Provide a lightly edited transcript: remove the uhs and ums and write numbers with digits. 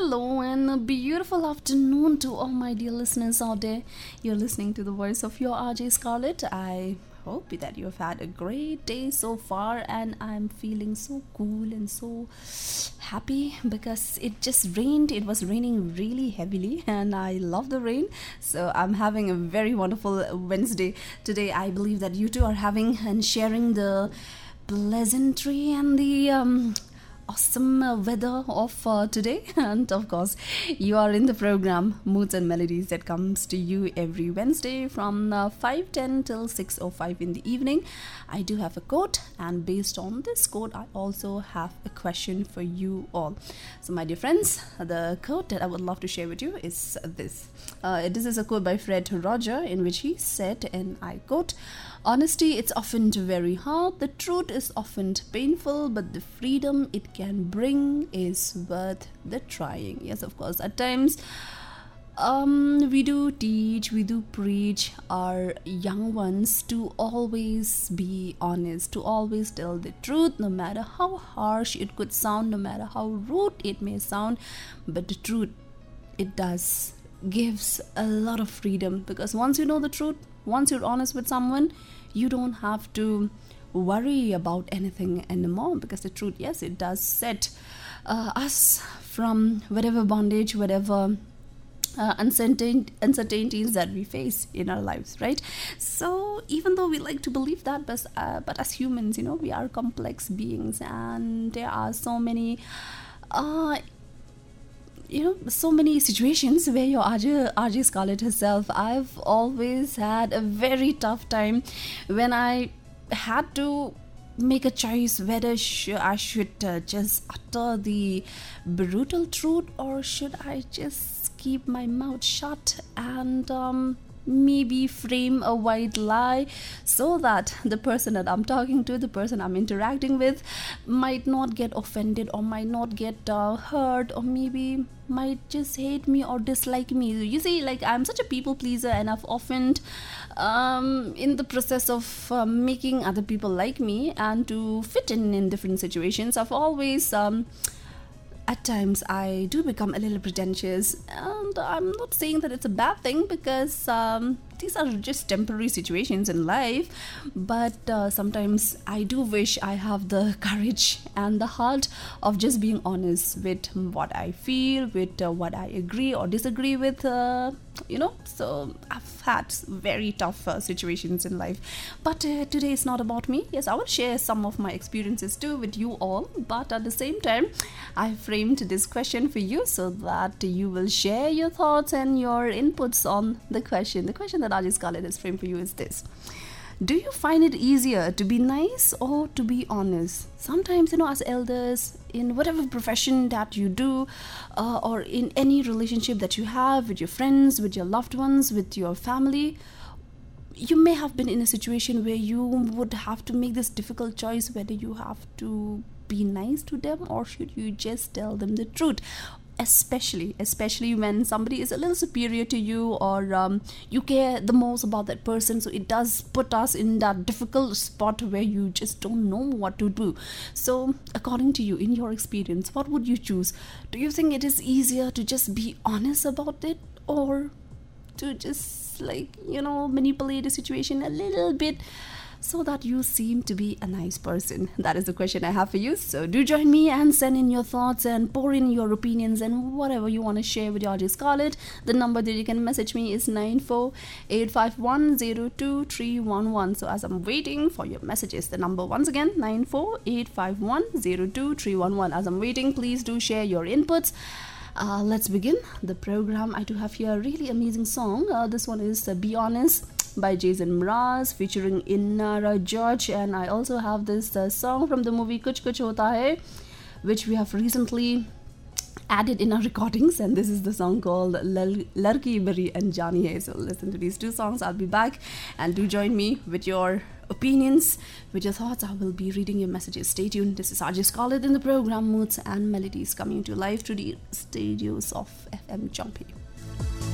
Hello and a beautiful afternoon to all my dear listeners out there. You're listening to the voice of your RJ Scarlett. I hope that you've had a great day so far, and I'm feeling so cool and so happy because it just rained. It was raining really heavily, and I love the rain. So I'm having a very wonderful Wednesday today. I believe that you two are having and sharing the pleasantry and the awesome weather of today. And of course, you are in the program Moods and Melodies that comes to you every Wednesday from 5:10 till 6:05 in the evening. I do have a quote, and based on this quote, I also have a question for you all. So my dear friends, the quote that I would love to share with you is this. This is a quote by Fred Roger, in which he said, and I quote, "Honesty, it's often very hard, the truth is often painful, but the freedom it can bring is worth the trying." Yes, of course, at times we do teach, we do preach our young ones to always be honest, to always tell the truth, no matter how harsh it could sound, no matter how rude it may sound. But the truth, it does gives a lot of freedom, because once you know the truth, once you're honest with someone, you don't have to worry about anything anymore, because the truth, yes, it does set us from whatever bondage, whatever uncertainties that we face in our lives, right? So even though we like to believe that, but as humans, we are complex beings, and there are so many so many situations where your RJ Scarlett herself, I've always had a very tough time when I had to make a choice whether I should just utter the brutal truth, or should I just keep my mouth shut and maybe frame a white lie, so that the person that I'm talking to, the person I'm interacting with, might not get offended, or might not get hurt, or maybe might just hate me or dislike me. You see, like, I'm such a people pleaser, and I've often in the process of making other people like me and to fit in different situations, I've always at times I do become a little pretentious, and I'm not saying that it's a bad thing, because these are just temporary situations in life. But sometimes I do wish I have the courage and the heart of just being honest with what I feel, with what I agree or disagree with. So I've had very tough situations in life. But today is not about me. Yes, I will share some of my experiences too with you all. But at the same time, I framed this question for you so that you will share your thoughts and your inputs on the question. The question that RJ Scarlett has framed for you is this: do you find it easier to be nice or to be honest? Sometimes, as elders, in whatever profession that you do, or in any relationship that you have with your friends, with your loved ones, with your family, you may have been in a situation where you would have to make this difficult choice whether you have to be nice to them, or should you just tell them the truth. Especially when somebody is a little superior to you, or you care the most about that person. So it does put us in that difficult spot where you just don't know what to do. So according to you, in your experience, what would you choose? Do you think it is easier to just be honest about it, or to just manipulate the situation a little bit so that you seem to be a nice person? That is the question I have for you. So do join me and send in your thoughts and pour in your opinions and whatever you want to share with RJ Scarlett. The number that you can message me is 9485102311. So as I'm waiting for your messages, the number once again, 9485102311. As I'm waiting, please do share your inputs. Let's begin the program. I do have here a really amazing song. This one is Be Honest by Jason Mraz featuring Inara George, and I also have this song from the movie Kuch Kuch Hota Hai, which we have recently added in our recordings, and this is the song called Larki Bari Anjani Hai. So listen to these two songs. I'll be back, and do join me with your opinions, with your thoughts. I will be reading your messages. Stay tuned. This is RJ Scarlett in the program Moods and Melodies, coming to live through the studios of FM Jumpy.